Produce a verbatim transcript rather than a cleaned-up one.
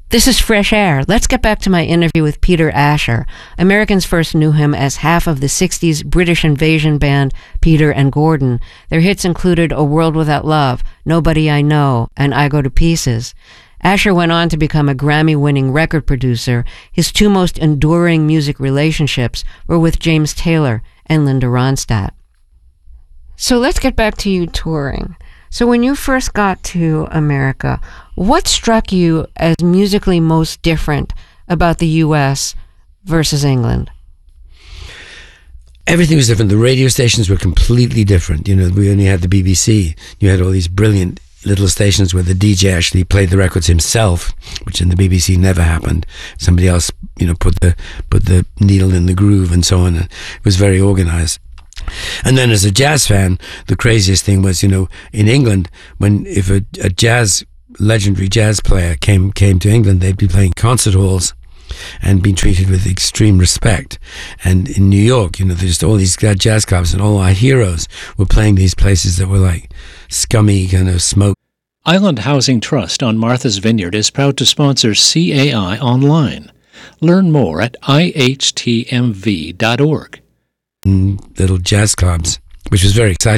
This is Fresh Air. Let's get back to my interview with Peter Asher. Americans first knew him as half of the sixties British invasion band Peter and Gordon. Their hits included A World Without Love, Nobody I Know, and I Go to Pieces. Asher went on to become a Grammy-winning record producer. His two most enduring music relationships were with James Taylor and Linda Ronstadt. So let's get back to you touring. So when you first got to America, what struck you as musically most different about the U S versus England? Everything was different. The radio stations were completely different. You know, we only had the B B C. You had all these brilliant little stations where the D J actually played the records himself, which in the B B C never happened. Somebody else, you know, put the put the needle in the groove and so on. And it was very organized. And then as a jazz fan, the craziest thing was, you know, in England, when if a, a jazz, legendary jazz player came came to England, they'd be playing concert halls and being treated with extreme respect. And in New York, you know, there's just all these jazz clubs and all our heroes were playing these places that were like scummy kind of smoke. Island Housing Trust on Martha's Vineyard is proud to sponsor C A I Online. Learn more at I H T M V dot org. Little jazz clubs, which was very exciting.